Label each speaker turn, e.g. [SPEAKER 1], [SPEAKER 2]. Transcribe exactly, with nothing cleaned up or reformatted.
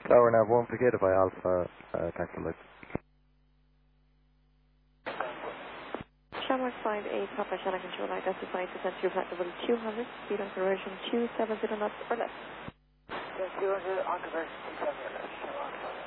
[SPEAKER 1] Tower nav one, Brigade by Alpha, uh, taxi light.
[SPEAKER 2] Shamrock five eight, Papa Shannon control light, that's assigned to send you flight level two hundred, speed on conversion two seven zero knots or less.
[SPEAKER 3] two hundred on conversion two seven zero knots.